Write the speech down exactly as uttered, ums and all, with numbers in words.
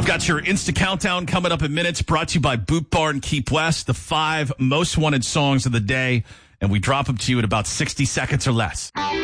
Got your Insta Countdown coming up in minutes, brought to you by Boot Barn Keep West, the five most wanted songs of the day, and we drop them to you in about sixty seconds or less.